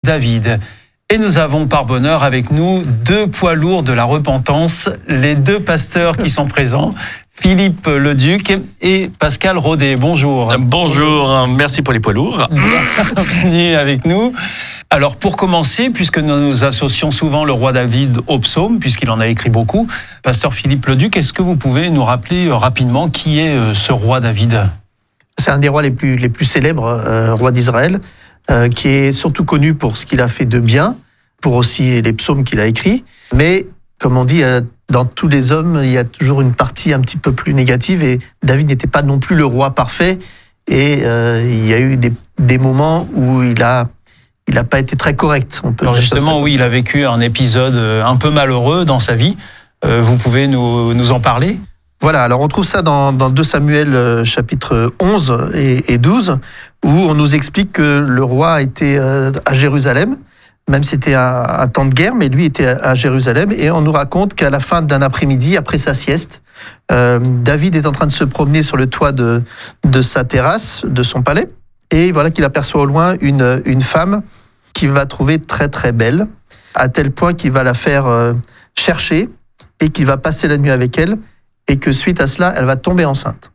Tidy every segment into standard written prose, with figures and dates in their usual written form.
David. Et nous avons par bonheur avec nous deux poids lourds de la repentance, les deux pasteurs qui sont présents, Philippe Leduc et Pascal Rodet. Bonjour. Bonjour, merci pour les poids lourds. Bienvenue avec nous. Alors pour commencer, puisque nous associons souvent le roi David au psaume, puisqu'il en a écrit beaucoup, pasteur Philippe Leduc, est-ce que vous pouvez nous rappeler rapidement qui est ce roi David ? C'est un des rois les plus célèbres, roi d'Israël, qui est surtout connu pour ce qu'il a fait de bien, pour aussi les psaumes qu'il a écrits. Mais, comme on dit, dans tous les hommes, il y a toujours une partie un petit peu plus négative, et David n'était pas non plus le roi parfait, et il y a eu des moments où il a pas été très correct. On peut Alors justement, oui, il a vécu un épisode un peu malheureux dans sa vie. Vous pouvez nous en parler ? Voilà, alors on trouve ça dans 2 Samuel chapitre 11 et 12, où on nous explique que le roi était à Jérusalem, même si c'était un temps de guerre, mais lui était à Jérusalem, et on nous raconte qu'à la fin d'un après-midi, après sa sieste, David est en train de se promener sur le toit de sa terrasse, de son palais, et voilà qu'il aperçoit au loin une femme qu'il va trouver très très belle, à tel point qu'il va la faire chercher, et qu'il va passer la nuit avec elle, et que suite à cela, elle va tomber enceinte.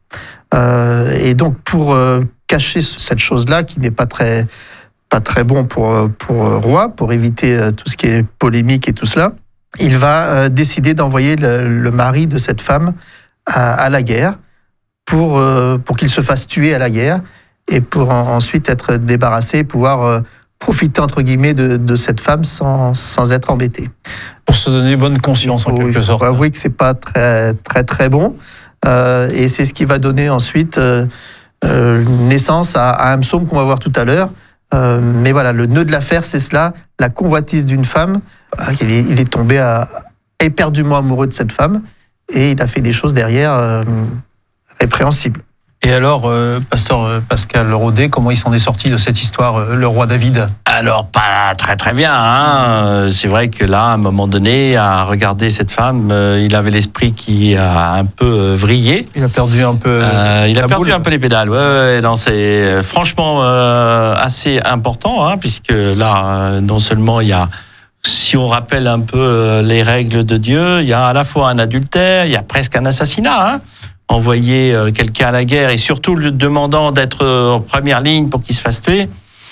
Et donc, pour cacher cette chose-là, qui n'est pas très bon pour roi, pour éviter tout ce qui est polémique et tout cela, il va décider d'envoyer le mari de cette femme à la guerre pour qu'il se fasse tuer à la guerre, et pour ensuite être débarrassé, pouvoir profiter entre guillemets de cette femme sans être embêté. Pour se donner bonne conscience en quelque sorte. Il faut avouer que c'est pas très très très bon, et c'est ce qui va donner ensuite naissance à un psaume qu'on va voir tout à l'heure. Mais voilà, le nœud de l'affaire, c'est cela, la convoitise d'une femme. Il est tombé éperdument amoureux de cette femme, et il a fait des choses derrière répréhensibles. Et alors, pasteur Pascal Rodet, comment il s'en est sorti de cette histoire, le roi David ? Alors, pas très très bien, hein. C'est vrai que là, à un moment donné, à regarder cette femme, il avait l'esprit qui a un peu vrillé. Il a perdu un peu un peu les pédales. Ouais, non, c'est franchement assez important, hein, puisque là, non seulement il y a, si on rappelle un peu les règles de Dieu, il y a à la fois un adultère, il y a presque un assassinat, hein. Envoyer quelqu'un à la guerre, et surtout lui demandant d'être en première ligne pour qu'il se fasse tuer,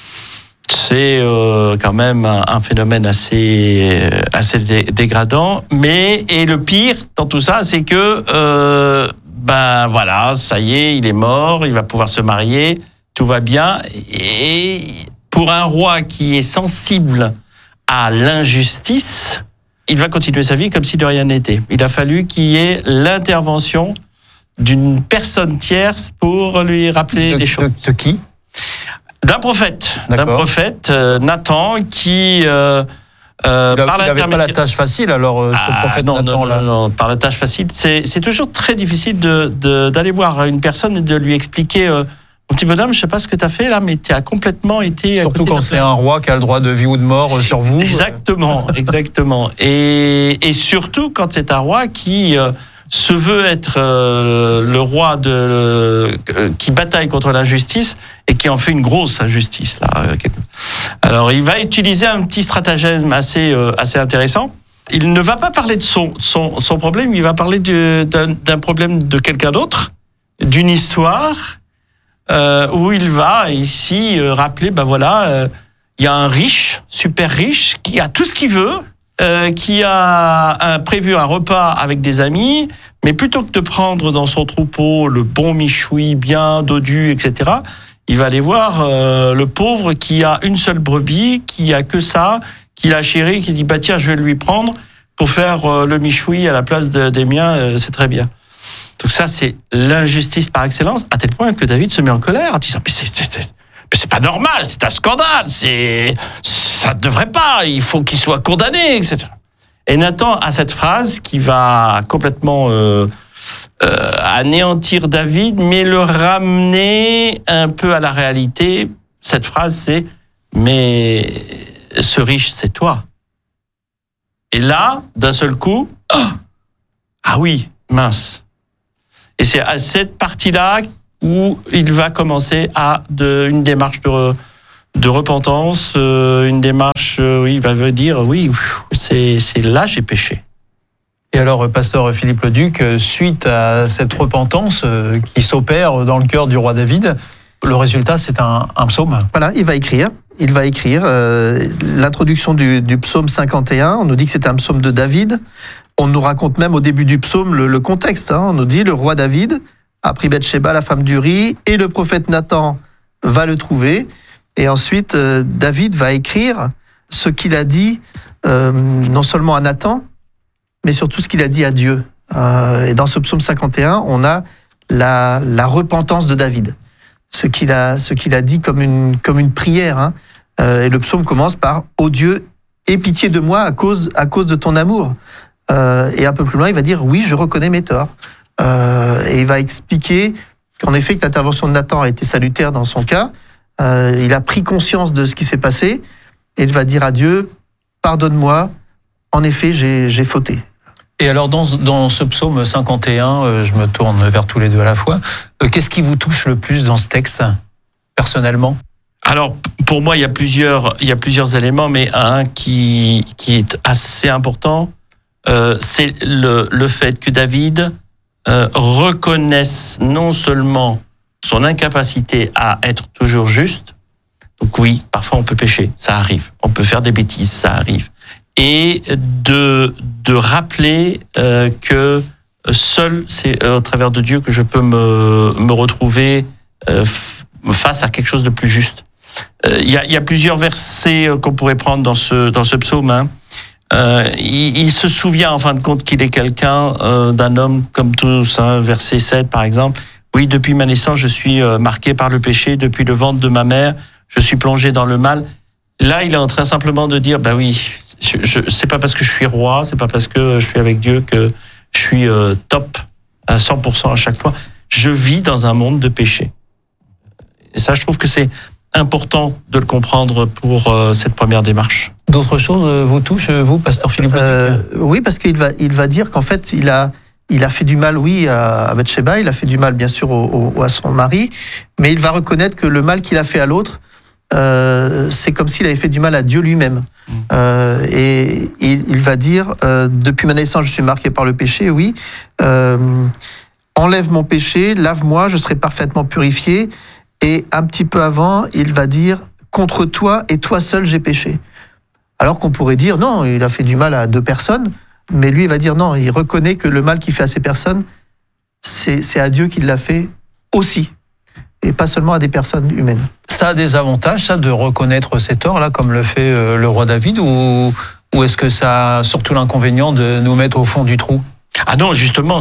c'est quand même un phénomène assez dégradant. Et le pire dans tout ça, c'est que voilà, ça y est, il est mort, il va pouvoir se marier, tout va bien. Et pour un roi qui est sensible à l'injustice, il va continuer sa vie comme si de rien n'était. Il a fallu qu'il y ait l'intervention d'une personne tierce pour lui rappeler des choses. De qui ? D'un prophète, Nathan, qui il n'avait pas la tâche facile, alors ce prophète Nathan là. Non, par la tâche facile, c'est toujours très difficile d'aller voir une personne et de lui expliquer. Mon petit bonhomme, je sais pas ce que tu as fait là, mais tu as complètement été. Surtout quand c'est un roi qui a le droit de vie ou de mort sur vous. Exactement. Et surtout quand c'est un roi qui se veut être le roi qui bataille contre l'injustice, et qui en fait une grosse injustice là. Alors il va utiliser un petit stratagème assez intéressant. Il ne va pas parler de son problème, il va parler d'un problème de quelqu'un d'autre, d'une histoire où il va ici rappeler, il y a un riche, super riche, qui a tout ce qu'il veut, qui a prévu un repas avec des amis, mais plutôt que de prendre dans son troupeau le bon michoui bien dodu, etc., il va aller voir le pauvre qui a une seule brebis, qui a que ça, qui l'a chéri, qui dit tiens, je vais lui prendre pour faire le michoui à la place des miens, c'est très bien. Donc ça, c'est l'injustice par excellence, à tel point que David se met en colère en disant mais c'est pas normal, c'est un scandale, ça ne devrait pas, il faut qu'il soit condamné, etc. Et Nathan a cette phrase qui va complètement anéantir David, mais le ramener un peu à la réalité. Cette phrase, c'est « Mais ce riche, c'est toi ». Et là, d'un seul coup, ah oui, mince. Et c'est à cette partie-là où il va commencer une démarche de repentance, une démarche, il va dire, oui, c'est là j'ai péché. Et alors, pasteur Philippe Leduc, suite à cette repentance qui s'opère dans le cœur du roi David, le résultat, c'est un psaume. Voilà, il va écrire l'introduction du psaume 51. On nous dit que c'est un psaume de David. On nous raconte même au début du psaume le contexte. On nous dit le roi David a pris Bathsheba, la femme d'Uri, et le prophète Nathan va le trouver. Et ensuite, David va écrire ce qu'il a dit, non seulement à Nathan, mais surtout ce qu'il a dit à Dieu. Et dans ce psaume 51, on a la repentance de David. Ce qu'il a dit comme une prière. Et le psaume commence par « Ô Dieu, aie pitié de moi à cause de ton amour ». Et un peu plus loin, il va dire « Oui, je reconnais mes torts ». Et il va expliquer qu'en effet, que l'intervention de Nathan a été salutaire dans son cas. Il a pris conscience de ce qui s'est passé et il va dire à Dieu « Pardonne-moi, en effet, j'ai fauté ». Et alors, dans ce psaume 51, je me tourne vers tous les deux à la fois, qu'est-ce qui vous touche le plus dans ce texte, personnellement ? Alors, pour moi, il y a plusieurs éléments, mais un qui est assez important, c'est le fait que David reconnaisse non seulement son incapacité à être toujours juste, donc oui, parfois on peut pécher, ça arrive, on peut faire des bêtises, ça arrive, et de rappeler que seul c'est au travers de Dieu que je peux me retrouver face à quelque chose de plus juste. Il y a plusieurs versets qu'on pourrait prendre dans ce psaume. Il se souvient en fin de compte qu'il est quelqu'un d'un homme comme tous, verset 7 par exemple. Oui, depuis ma naissance, je suis marqué par le péché, depuis le ventre de ma mère, je suis plongé dans le mal. Là, il est en train simplement de dire, bah oui, c'est pas parce que je suis roi, c'est pas parce que je suis avec Dieu que je suis top à 100% à chaque fois. Je vis dans un monde de péché. Et ça, je trouve que c'est important de le comprendre pour cette première démarche. D'autres choses vous touchent, vous, pasteur Philippe? Oui, parce qu'il va dire qu'en fait, il a fait du mal, oui, à Bathsheba, il a fait du mal, bien sûr, à son mari, mais il va reconnaître que le mal qu'il a fait à l'autre, c'est comme s'il avait fait du mal à Dieu lui-même. Et il va dire, depuis ma naissance, je suis marqué par le péché, oui. Enlève mon péché, lave-moi, je serai parfaitement purifié. Et un petit peu avant, il va dire, contre toi et toi seul, j'ai péché. Alors qu'on pourrait dire, non, il a fait du mal à 2 personnes, mais lui, il va dire non, il reconnaît que le mal qu'il fait à ces personnes, c'est à Dieu qu'il l'a fait aussi, et pas seulement à des personnes humaines. Ça a des avantages, ça, de reconnaître ses torts, là, comme le fait le roi David, ou est-ce que ça a surtout l'inconvénient de nous mettre au fond du trou? Ah non, justement,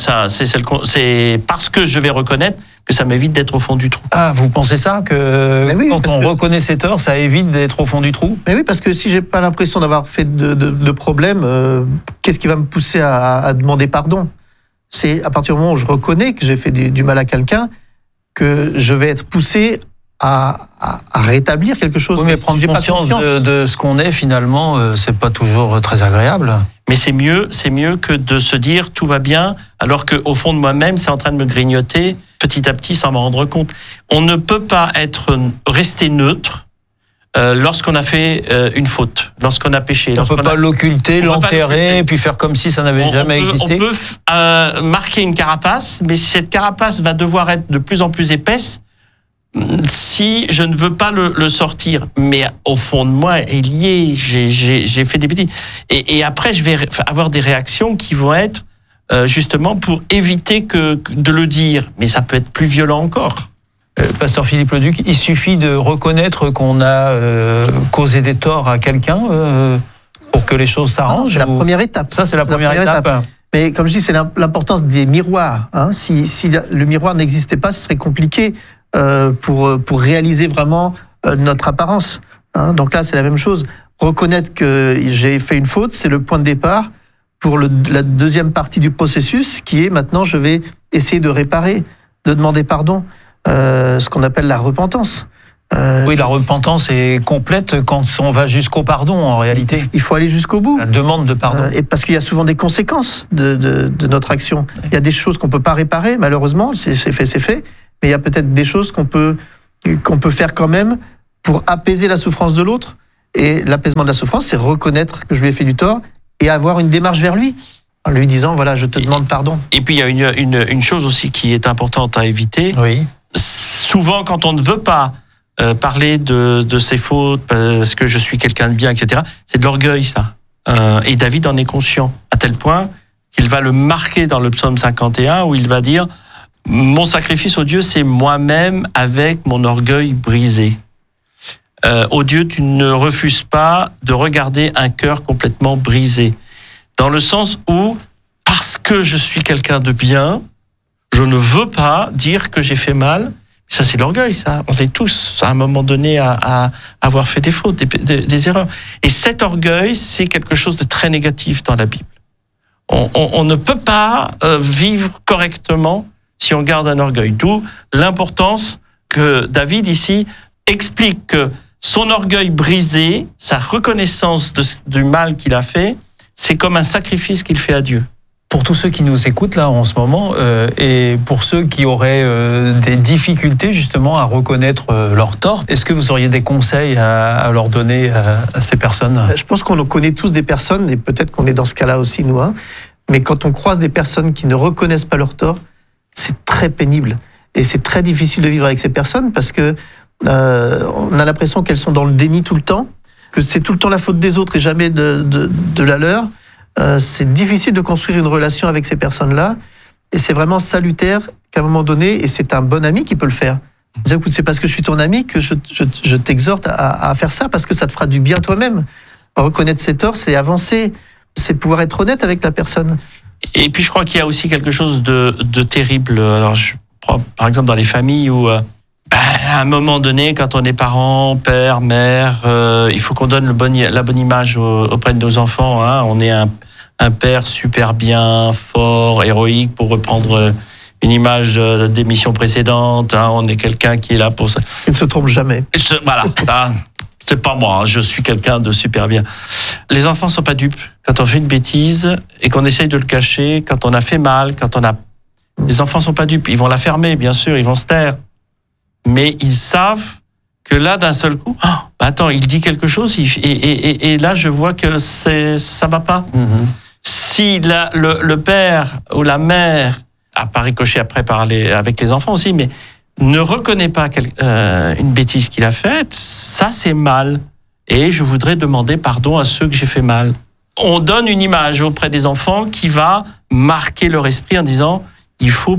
c'est parce que je vais reconnaître que ça m'évite d'être au fond du trou. Ah, vous pensez ça, que oui, quand on reconnaît ses torts, ça évite d'être au fond du trou? Mais oui, parce que si j'ai pas l'impression d'avoir fait de problème, qu'est-ce qui va me pousser à demander pardon? C'est à partir du moment où je reconnais que j'ai fait du mal à quelqu'un que je vais être poussé à rétablir quelque chose. Oui, mais prendre conscience de ce qu'on est, finalement, c'est pas toujours très agréable. Mais c'est mieux que de se dire tout va bien, alors qu'au fond de moi-même, c'est en train de me grignoter, petit à petit, sans m'en rendre compte. On ne peut pas rester neutre lorsqu'on a fait une faute, lorsqu'on a péché. On ne peut pas l'occulter, l'enterrer, et puis faire comme si ça n'avait jamais existé. On peut marquer une carapace, mais cette carapace va devoir être de plus en plus épaisse si je ne veux pas le sortir. Mais au fond de moi, est lié, j'ai fait des bêtises. Et après, je vais avoir des réactions qui vont être justement pour éviter de le dire. Mais ça peut être plus violent encore. Pasteur Philippe Leduc, il suffit de reconnaître qu'on a causé des torts à quelqu'un pour que les choses s'arrangent? C'est la première étape. Ça, c'est la première étape. Mais comme je dis, c'est l'importance des miroirs. Si le miroir n'existait pas, ce serait compliqué pour réaliser vraiment notre apparence. Donc là, c'est la même chose. Reconnaître que j'ai fait une faute, c'est le point de départ pour la deuxième partie du processus, qui est maintenant, je vais essayer de réparer, de demander pardon, ce qu'on appelle la repentance. Oui, la repentance est complète quand on va jusqu'au pardon, en réalité. Il faut aller jusqu'au bout. La demande de pardon. Et parce qu'il y a souvent des conséquences de notre action. Oui. Il y a des choses qu'on peut pas réparer, malheureusement, c'est fait. Mais il y a peut-être des choses qu'on peut faire quand même pour apaiser la souffrance de l'autre. Et l'apaisement de la souffrance, c'est reconnaître que je lui ai fait du tort et avoir une démarche vers lui, en lui disant, voilà, je te demande pardon. Et puis, il y a une chose aussi qui est importante à éviter. Oui. Souvent, quand on ne veut pas parler de ses fautes, parce que je suis quelqu'un de bien, etc., c'est de l'orgueil, ça. Et David en est conscient, à tel point qu'il va le marquer dans le psaume 51, où il va dire « Mon sacrifice au Dieu, c'est moi-même avec mon orgueil brisé. Ô Dieu, tu ne refuses pas de regarder un cœur complètement brisé. » Dans le sens où, parce que je suis quelqu'un de bien, je ne veux pas dire que j'ai fait mal. Ça, c'est l'orgueil, ça. On est tous, à un moment donné, à avoir fait des fautes, des erreurs. Et cet orgueil, c'est quelque chose de très négatif dans la Bible. On ne peut pas vivre correctement si on garde un orgueil. D'où l'importance que David, ici, explique que son orgueil brisé, sa reconnaissance du mal qu'il a fait, c'est comme un sacrifice qu'il fait à Dieu. Pour tous ceux qui nous écoutent là en ce moment et pour ceux qui auraient des difficultés justement à reconnaître leurs torts, est-ce que vous auriez des conseils à leur donner à ces personnes ? Je pense qu'on connaît tous des personnes, et peut-être qu'on est dans ce cas-là aussi, nous, mais quand on croise des personnes qui ne reconnaissent pas leurs torts, c'est très pénible. Et c'est très difficile de vivre avec ces personnes parce que on a l'impression qu'elles sont dans le déni tout le temps, que c'est tout le temps la faute des autres et jamais de la leur. C'est difficile de construire une relation avec ces personnes-là, et c'est vraiment salutaire qu'à un moment donné, et c'est un bon ami qui peut le faire. Dire, écoute, c'est parce que je suis ton ami que je t'exhorte à faire ça, parce que ça te fera du bien toi-même. Reconnaître ses torts, c'est avancer, c'est pouvoir être honnête avec la personne. Et puis je crois qu'il y a aussi quelque chose de terrible. Alors je prends par exemple dans les familles où à un moment donné, quand on est parent, père, mère, il faut qu'on donne la bonne image auprès de nos enfants. On est un père super bien, fort, héroïque, pour reprendre une image d'émission précédente. On est quelqu'un qui est là pour ça. Il ne se trompe jamais. Voilà. C'est pas moi, je suis quelqu'un de super bien. Les enfants sont pas dupes. Quand on fait une bêtise et qu'on essaye de le cacher, quand on a fait mal, les enfants sont pas dupes. Ils vont la fermer, bien sûr, ils vont se taire. Mais ils savent que là, d'un seul coup, attends, il dit quelque chose et là, je vois que ça va pas. Mm-hmm. Si le père ou la mère, à pas ricocher après parler avec les enfants aussi, mais ne reconnaît pas une bêtise qu'il a faite, ça c'est mal. Et je voudrais demander pardon à ceux que j'ai fait mal. On donne une image auprès des enfants qui va marquer leur esprit en disant il faut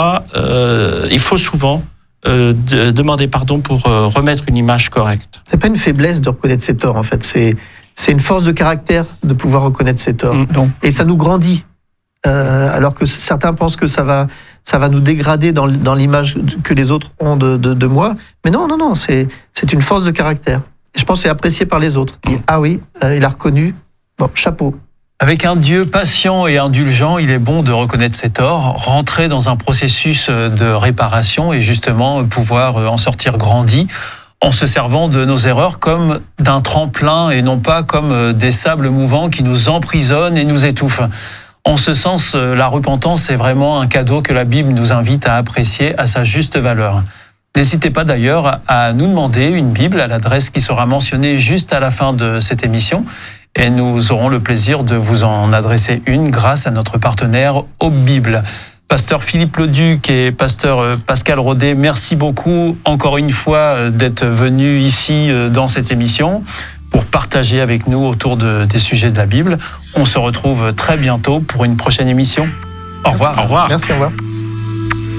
souvent demander pardon pour remettre une image correcte. C'est pas une faiblesse de reconnaître ses torts, en fait. C'est une force de caractère de pouvoir reconnaître ses torts. Et ça nous grandit. Alors que certains pensent que ça va nous dégrader dans l'image que les autres ont de moi. Mais non, c'est une force de caractère. Et je pense que c'est apprécié par les autres. Il a reconnu. Bon, chapeau. Avec un Dieu patient et indulgent, il est bon de reconnaître ses torts, rentrer dans un processus de réparation et justement pouvoir en sortir grandi en se servant de nos erreurs comme d'un tremplin et non pas comme des sables mouvants qui nous emprisonnent et nous étouffent. En ce sens, la repentance est vraiment un cadeau que la Bible nous invite à apprécier à sa juste valeur. N'hésitez pas d'ailleurs à nous demander une Bible à l'adresse qui sera mentionnée juste à la fin de cette émission. Et nous aurons le plaisir de vous en adresser une grâce à notre partenaire Aube Bible. Pasteur Philippe Leduc et pasteur Pascal Rodet, merci beaucoup encore une fois d'être venus ici dans cette émission pour partager avec nous autour des sujets de la Bible. On se retrouve très bientôt pour une prochaine émission. Au revoir. Au revoir. Merci, au revoir.